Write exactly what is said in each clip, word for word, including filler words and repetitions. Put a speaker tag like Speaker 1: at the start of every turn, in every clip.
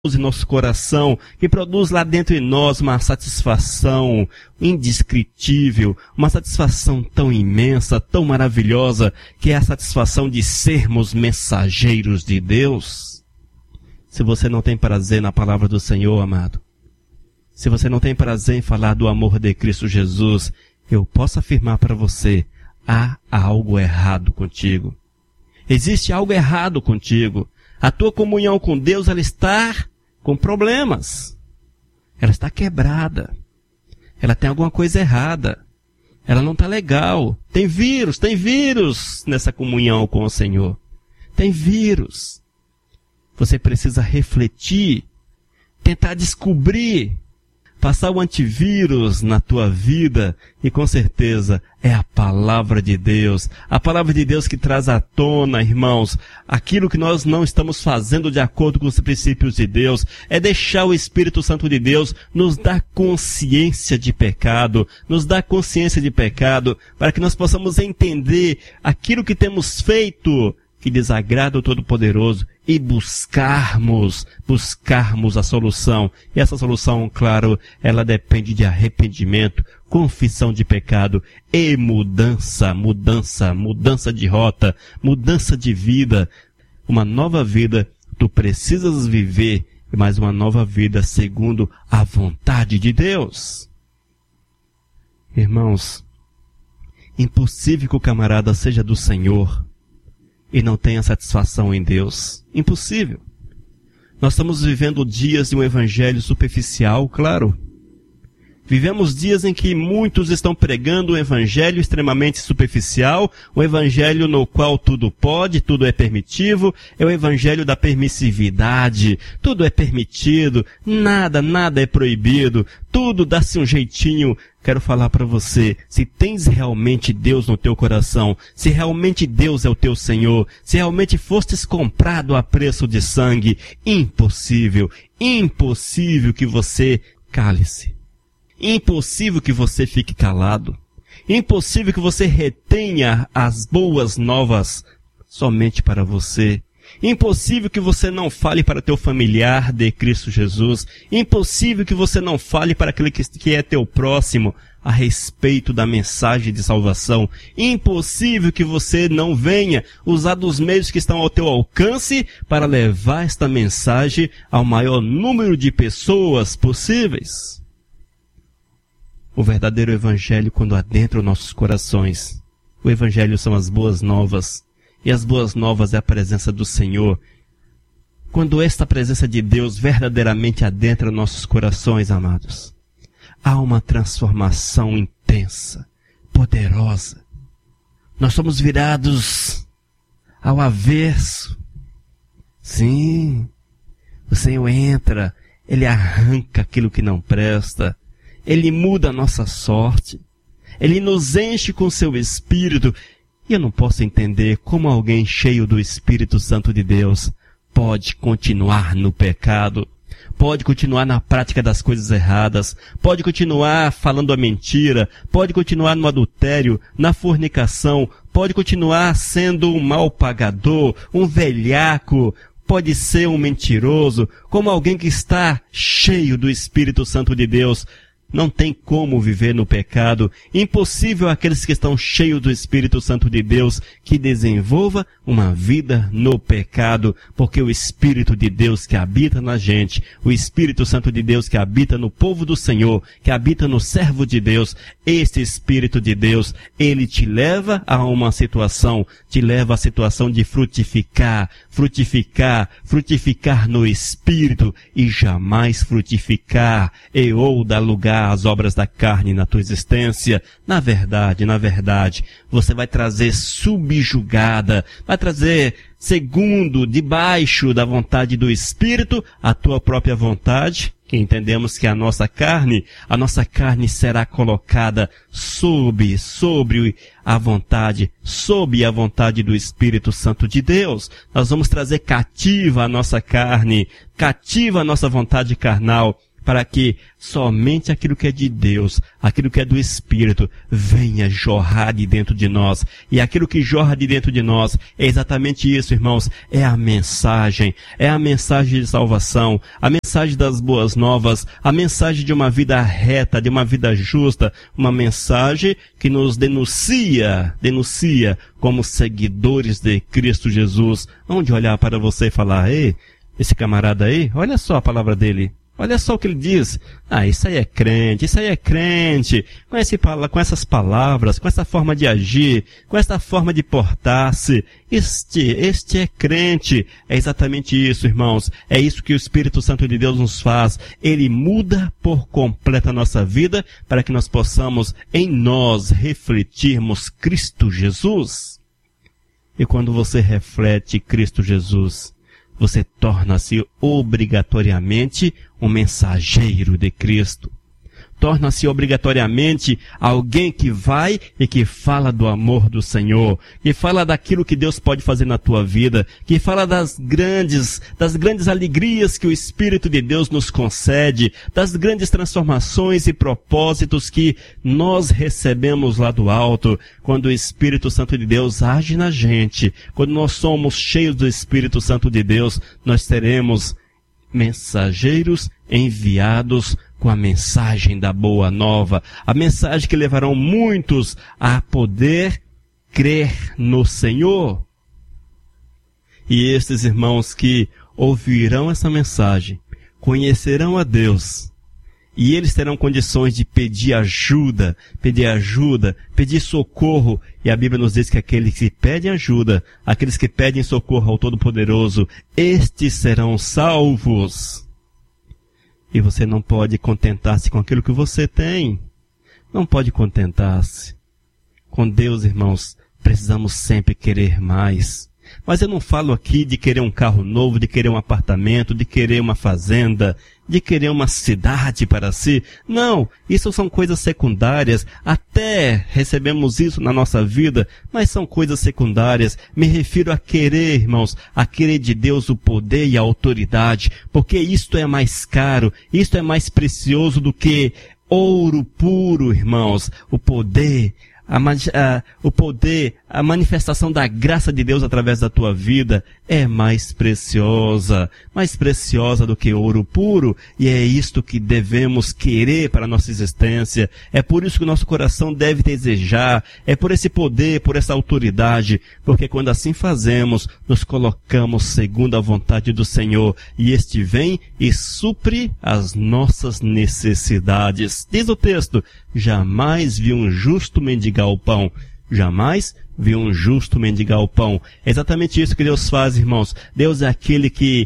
Speaker 1: em nosso coração, que produz lá dentro de nós uma satisfação indescritível, uma satisfação tão imensa, tão maravilhosa, que é a satisfação de sermos mensageiros de Deus. Se você não tem prazer na palavra do Senhor, amado, se você não tem prazer em falar do amor de Cristo Jesus, eu posso afirmar para você, há algo errado contigo. Existe algo errado contigo. A tua comunhão com Deus, ela está com problemas. Ela está quebrada. Ela tem alguma coisa errada. Ela não está legal. Tem vírus, tem vírus nessa comunhão com o Senhor. Tem vírus. Você precisa refletir, tentar descobrir, passar o antivírus na tua vida, e com certeza é a palavra de Deus. A palavra de Deus que traz à tona, irmãos, aquilo que nós não estamos fazendo de acordo com os princípios de Deus. É deixar o Espírito Santo de Deus nos dar consciência de pecado, nos dar consciência de pecado, para que nós possamos entender aquilo que temos feito que desagrada o Todo-Poderoso e buscarmos, buscarmos a solução. E essa solução, claro, ela depende de arrependimento, confissão de pecado e mudança, mudança, mudança de rota, mudança de vida. Uma nova vida tu precisas viver, mas uma nova vida segundo a vontade de Deus. Irmãos, impossível que o camarada seja do Senhor e não tenha satisfação em Deus. Impossível. Nós estamos vivendo dias de um evangelho superficial, claro. Vivemos dias em que muitos estão pregando um evangelho extremamente superficial, um evangelho no qual tudo pode, tudo é permitivo, é o evangelho da permissividade, tudo é permitido, nada, nada é proibido, tudo dá-se um jeitinho. Quero falar para você, se tens realmente Deus no teu coração, se realmente Deus é o teu Senhor, se realmente fostes comprado a preço de sangue, impossível, impossível que você cale-se. Impossível que você fique calado. Impossível que você retenha as boas novas somente para você. Impossível que você não fale para teu familiar de Cristo Jesus. Impossível que você não fale para aquele que é teu próximo a respeito da mensagem de salvação. Impossível que você não venha usar dos meios que estão ao teu alcance para levar esta mensagem ao maior número de pessoas possíveis. O verdadeiro evangelho, quando adentra os nossos corações, o evangelho são as boas novas, e as boas novas é a presença do Senhor. Quando esta presença de Deus verdadeiramente adentra nossos corações, amados, há uma transformação intensa, poderosa. Nós somos virados ao avesso. Sim, o Senhor entra, Ele arranca aquilo que não presta, Ele muda a nossa sorte, Ele nos enche com seu Espírito. E eu não posso entender como alguém cheio do Espírito Santo de Deus pode continuar no pecado, pode continuar na prática das coisas erradas, pode continuar falando a mentira, pode continuar no adultério, na fornicação, pode continuar sendo um mal pagador, um velhaco, pode ser um mentiroso, como alguém que está cheio do Espírito Santo de Deus. Não tem como viver no pecado. Impossível aqueles que estão cheios do Espírito Santo de Deus que desenvolva uma vida no pecado, porque o Espírito de Deus que habita na gente, o Espírito Santo de Deus que habita no povo do Senhor, que habita no servo de Deus, este Espírito de Deus, ele te leva a uma situação, te leva à situação de frutificar, frutificar, frutificar no Espírito e jamais frutificar e ou dar lugar as obras da carne na tua existência. Na verdade, na verdade, você vai trazer subjugada, vai trazer segundo, debaixo da vontade do Espírito, a tua própria vontade, que entendemos que a nossa carne, a nossa carne será colocada sob, sobre a vontade, sob a vontade do Espírito Santo de Deus. Nós vamos trazer cativa a nossa carne, cativa a nossa vontade carnal, para que somente aquilo que é de Deus, aquilo que é do Espírito, venha jorrar de dentro de nós. E aquilo que jorra de dentro de nós é exatamente isso, irmãos, é a mensagem, é a mensagem de salvação, a mensagem das boas novas, a mensagem de uma vida reta, de uma vida justa, uma mensagem que nos denuncia, denuncia como seguidores de Cristo Jesus. Onde olhar para você e falar, ei, esse camarada aí, olha só a palavra dele. Olha só o que ele diz. Ah, isso aí é crente, isso aí é crente. Com, esse, com essas palavras, com essa forma de agir, com essa forma de portar-se. Este, este é crente. É exatamente isso, irmãos. É isso que o Espírito Santo de Deus nos faz. Ele muda por completo a nossa vida para que nós possamos, em nós, refletirmos Cristo Jesus. E quando você reflete Cristo Jesus, você torna-se obrigatoriamente um mensageiro de Cristo. Torna-se obrigatoriamente alguém que vai e que fala do amor do Senhor, que fala daquilo que Deus pode fazer na tua vida, que fala das grandes, das grandes alegrias que o Espírito de Deus nos concede, das grandes transformações e propósitos que nós recebemos lá do alto, quando o Espírito Santo de Deus age na gente. Quando nós somos cheios do Espírito Santo de Deus, nós seremos mensageiros enviados com a mensagem da boa nova, a mensagem que levarão muitos a poder crer no Senhor. E estes irmãos que ouvirão essa mensagem, conhecerão a Deus, e eles terão condições de pedir ajuda, pedir ajuda, pedir socorro. E a Bíblia nos diz que aqueles que pedem ajuda, aqueles que pedem socorro ao Todo-Poderoso, estes serão salvos. E você não pode contentar-se com aquilo que você tem. Não pode contentar-se. Com Deus, irmãos, precisamos sempre querer mais. Mas eu não falo aqui de querer um carro novo, de querer um apartamento, de querer uma fazenda, de querer uma cidade para si. Não, isso são coisas secundárias. Até recebemos isso na nossa vida, mas são coisas secundárias. Me refiro a querer, irmãos, a querer de Deus o poder e a autoridade, porque isto é mais caro, isto é mais precioso do que ouro puro, irmãos. O poder, A, a, o poder, a manifestação da graça de Deus através da tua vida é mais preciosa, mais preciosa do que ouro puro, e é isto que devemos querer para a nossa existência. É por isso que o nosso coração deve desejar, é por esse poder, por essa autoridade, porque quando assim fazemos, nos colocamos segundo a vontade do Senhor, e este vem e supre as nossas necessidades. Diz o texto, jamais vi um justo mendigar o pão. Jamais vi um justo mendigar o pão. É exatamente isso que Deus faz, irmãos. Deus é aquele que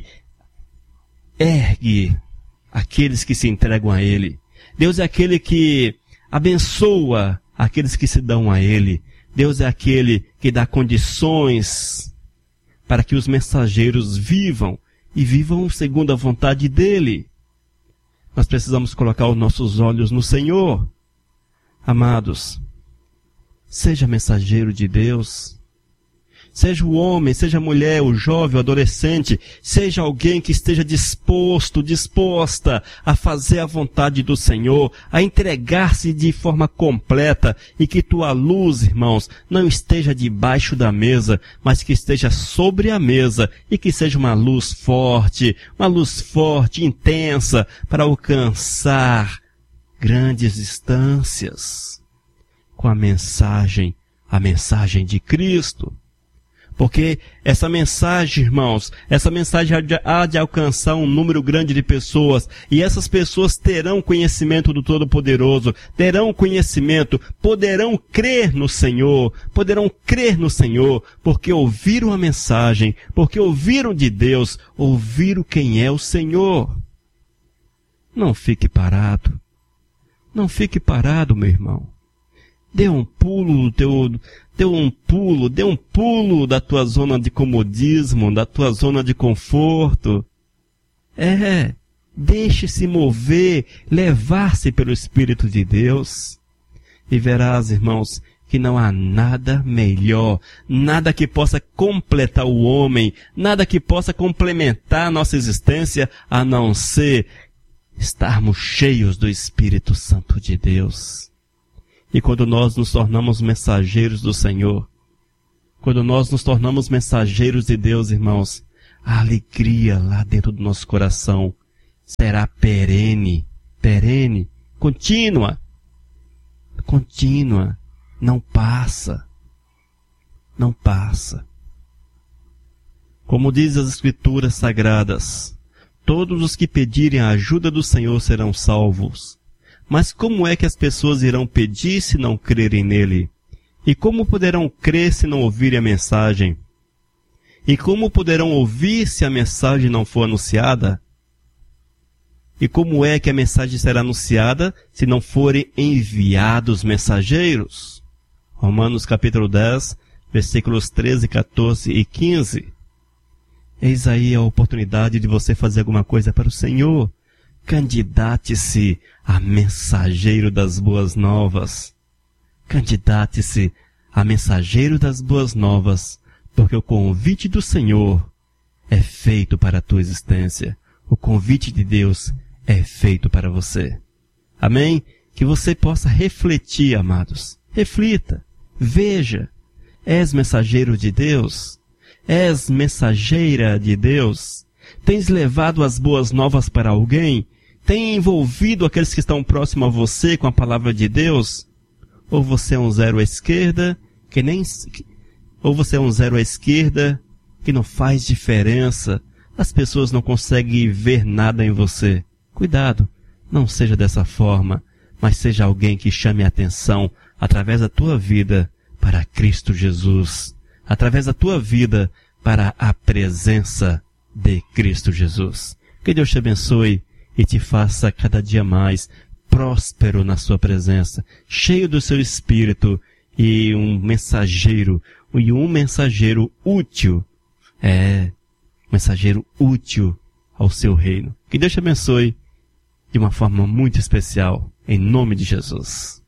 Speaker 1: ergue aqueles que se entregam a Ele. Deus é aquele que abençoa aqueles que se dão a Ele. Deus é aquele que dá condições para que os mensageiros vivam e vivam segundo a vontade dEle. Nós precisamos colocar os nossos olhos no Senhor. Amados, seja mensageiro de Deus. Seja o homem, seja a mulher, o jovem, o adolescente, seja alguém que esteja disposto, disposta a fazer a vontade do Senhor, a entregar-se de forma completa, e que tua luz, irmãos, não esteja debaixo da mesa, mas que esteja sobre a mesa, e que seja uma luz forte, uma luz forte, intensa, para alcançar grandes distâncias com a mensagem, a mensagem de Cristo. Porque essa mensagem, irmãos, essa mensagem há de alcançar um número grande de pessoas, e essas pessoas terão conhecimento do Todo-Poderoso, terão conhecimento, poderão crer no Senhor, poderão crer no Senhor, porque ouviram a mensagem, porque ouviram de Deus, ouviram quem é o Senhor. Não fique parado. Não fique parado, meu irmão. Dê um pulo, dê um, dê um pulo, dê um pulo da tua zona de comodismo, da tua zona de conforto. É, deixe-se mover, levar-se pelo Espírito de Deus. E verás, irmãos, que não há nada melhor, nada que possa completar o homem, nada que possa complementar a nossa existência, a não ser estarmos cheios do Espírito Santo de Deus. E quando nós nos tornamos mensageiros do Senhor, quando nós nos tornamos mensageiros de Deus, irmãos, a alegria lá dentro do nosso coração será perene, perene, contínua, contínua, não passa, não passa. Como diz as Escrituras Sagradas, todos os que pedirem a ajuda do Senhor serão salvos. Mas como é que as pessoas irão pedir se não crerem nele? E como poderão crer se não ouvirem a mensagem? E como poderão ouvir se a mensagem não for anunciada? E como é que a mensagem será anunciada se não forem enviados mensageiros? Romanos capítulo dez, versículos treze, quatorze e quinze. Eis aí a oportunidade de você fazer alguma coisa para o Senhor. Candidate-se a mensageiro das boas novas. Candidate-se a mensageiro das boas novas, porque o convite do Senhor é feito para a tua existência. O convite de Deus é feito para você. Amém? Que você possa refletir, amados. Reflita. Veja. És mensageiro de Deus? És mensageira de Deus? Tens levado as boas novas para alguém? Tem envolvido aqueles que estão próximos a você com a palavra de Deus? Ou você é um zero à esquerda, que nem... Ou você é um zero à esquerda, que não faz diferença. As pessoas não conseguem ver nada em você. Cuidado, não seja dessa forma, mas seja alguém que chame a atenção através da tua vida para Cristo Jesus. Através da tua vida para a presença de Cristo Jesus. Que Deus te abençoe e te faça cada dia mais próspero na sua presença, cheio do seu Espírito e um mensageiro, e um mensageiro útil, é, mensageiro útil ao seu reino. Que Deus te abençoe de uma forma muito especial, em nome de Jesus.